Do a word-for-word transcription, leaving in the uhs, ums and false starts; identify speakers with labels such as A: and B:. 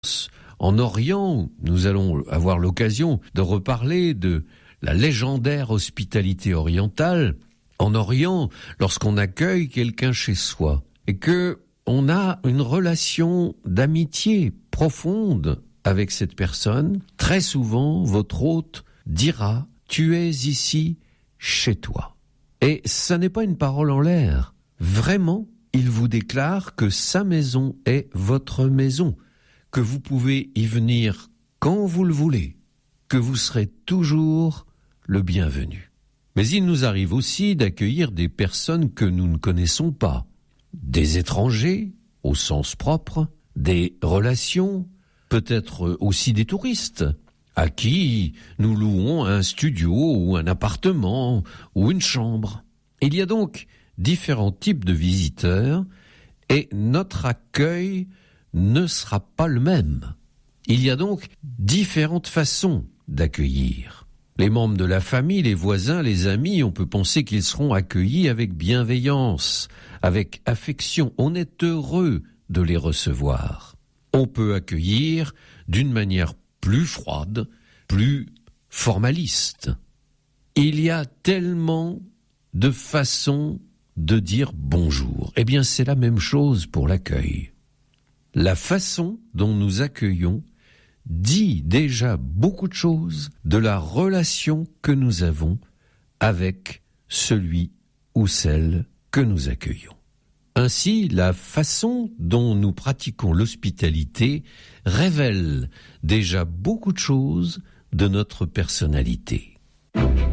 A: En Orient, nous allons avoir l'occasion de reparler de la légendaire hospitalité orientale. En Orient, lorsqu'on accueille quelqu'un chez soi et que on a une relation d'amitié profonde avec cette personne, très souvent, votre hôte dira « Tu es ici chez toi ». Et ça n'est pas une parole en l'air. Vraiment, il vous déclare que sa maison est votre maison, que vous pouvez y venir quand vous le voulez, que vous serez toujours le bienvenu. Mais il nous arrive aussi d'accueillir des personnes que nous ne connaissons pas, des étrangers au sens propre, des relations, peut-être aussi des touristes, à qui nous louons un studio ou un appartement ou une chambre. Il y a donc différents types de visiteurs et notre accueil ne sera pas le même. Il y a donc différentes façons d'accueillir. Les membres de la famille, les voisins, les amis, on peut penser qu'ils seront accueillis avec bienveillance, avec affection. On est heureux de les recevoir. On peut accueillir d'une manière plus froide, plus formaliste. Il y a tellement de façons de dire bonjour. Eh bien, c'est la même chose pour l'accueil. La façon dont nous accueillons dit déjà beaucoup de choses de la relation que nous avons avec celui ou celle que nous accueillons. Ainsi, la façon dont nous pratiquons l'hospitalité révèle déjà beaucoup de choses de notre personnalité.